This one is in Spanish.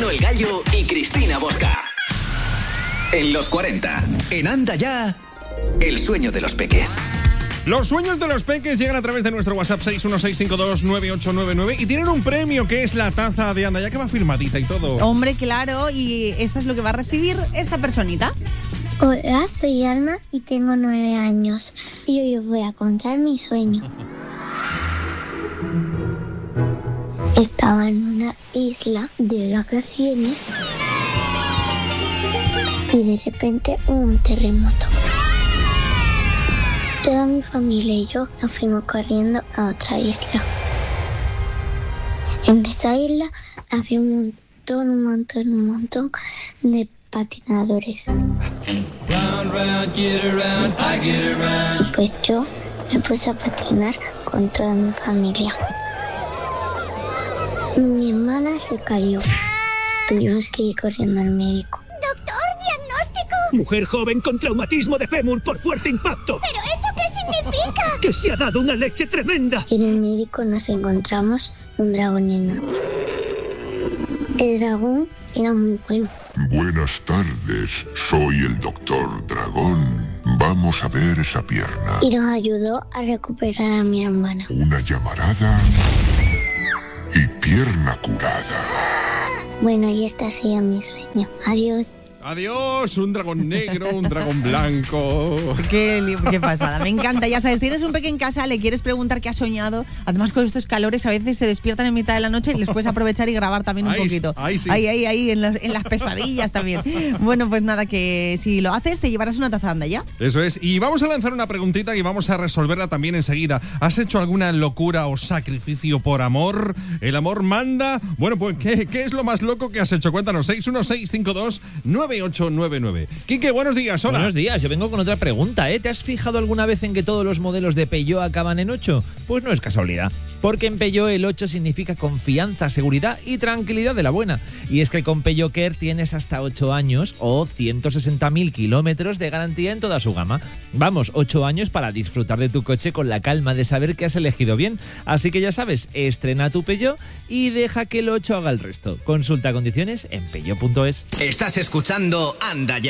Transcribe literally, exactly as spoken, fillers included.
El Gallo y Cristina Bosca. En los cuarenta, en Anda Ya, el sueño de los peques. Los sueños de los peques llegan a través de nuestro WhatsApp seis uno seis cinco dos nueve ocho nueve nueve y tienen un premio que es la taza de Anda Ya, que va firmadita y todo. Hombre, claro, y esto es lo que va a recibir esta personita. Hola, soy Alma y tengo nueve años y hoy os voy a contar mi sueño. Estaba en una isla de vacaciones y de repente un terremoto. Toda mi familia y yo nos fuimos corriendo a otra isla. En esa isla había un montón, un montón, un montón de patinadores. Y pues yo me puse a patinar con toda mi familia. Mi hermana se cayó. Tuvimos que ir corriendo al médico. ¡Doctor, diagnóstico! Mujer joven con traumatismo de fémur por fuerte impacto. ¿Pero eso qué significa? ¡Que se ha dado una leche tremenda! Y en el médico nos encontramos un dragón enorme. El dragón era muy bueno. Buenas tardes, soy el doctor Dragón. Vamos a ver esa pierna. Y nos ayudó a recuperar a mi hermana. Una llamarada y pierna curada. Bueno, y este ha sido mi sueño. Adiós. Adiós, un dragón negro, un dragón blanco. Qué, qué pasada, me encanta. Ya sabes, tienes un peque en casa, le quieres preguntar qué ha soñado. Además, con estos calores a veces se despiertan en mitad de la noche y les puedes aprovechar y grabar también un ahí, poquito. Ahí, sí. ahí, ahí, ahí en, las, en las pesadillas también. Bueno, pues nada, que si lo haces te llevarás una taza Anda Ya. Eso es. Y vamos a lanzar una preguntita y vamos a resolverla también enseguida. ¿Has hecho alguna locura o sacrificio por amor? ¿El amor manda? Bueno, pues, ¿qué, qué es lo más loco que has hecho? Cuéntanos, seis uno seis cinco dos nueve ocho nueve nueve. Quique, buenos días, hola. Buenos días, yo vengo con otra pregunta, ¿eh? ¿Te has fijado alguna vez en que todos los modelos de Peugeot acaban en ocho? Pues no es casualidad, porque en Peugeot el ocho significa confianza, seguridad y tranquilidad de la buena. Y es que con Peugeot Care tienes hasta ocho años o ciento sesenta mil kilómetros de garantía en toda su gama. Vamos, ocho años para disfrutar de tu coche con la calma de saber que has elegido bien. Así que ya sabes, estrena tu Peugeot y deja que el ocho haga el resto. Consulta condiciones en peugeot punto es. Estás escuchando Anda Ya.